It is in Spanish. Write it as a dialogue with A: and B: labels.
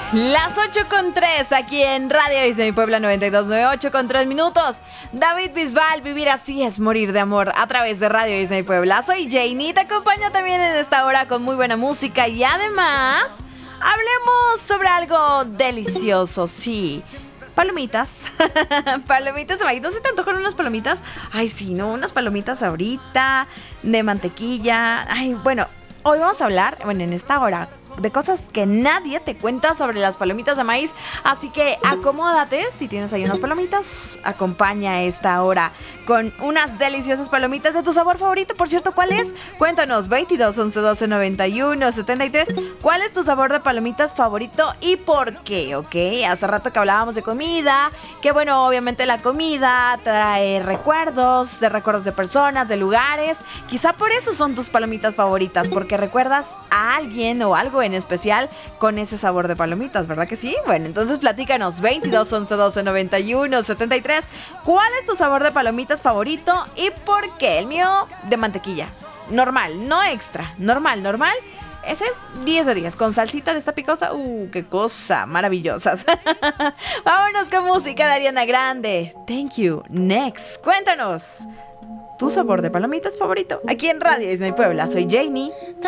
A: Las 8:03 aquí en Radio Disney Puebla 92.9, con 3 minutos. David Bisbal, Vivir así es morir de amor, a través de Radio Disney Puebla. Soy Janie, te acompaño también en esta hora con muy buena música y además hablemos sobre algo delicioso, sí. Palomitas. Palomitas de maíz. ¿No se te antojan unas palomitas? Ay, sí, ¿no? Unas palomitas ahorita de mantequilla. Ay, bueno, hoy vamos a hablar, en esta hora, de cosas que nadie te cuenta sobre las palomitas de maíz. Así que acomódate, si tienes ahí unas palomitas, acompaña esta hora con unas deliciosas palomitas de tu sabor favorito. Por cierto, ¿cuál es? Cuéntanos, 22 11 12 91 73. ¿Cuál es tu sabor de palomitas favorito y por qué? ¿Ok? Hace rato que hablábamos de comida, que bueno, obviamente la comida trae recuerdos de personas, de lugares. Quizá por eso son tus palomitas favoritas, porque recuerdas a alguien o algo en especial con ese sabor de palomitas, ¿verdad que sí? Bueno, entonces platícanos, 22 11 12 91 73. ¿Cuál es tu sabor de palomitas favorito y por qué? El mío, de mantequilla, normal, no extra, normal. Ese 10 de 10, con salsita de esta picosa. Qué cosa, maravillosas. Vámonos con música de Ariana Grande. Thank you. Next, cuéntanos tu sabor de palomitas favorito aquí en Radio Disney Puebla. Soy Janie.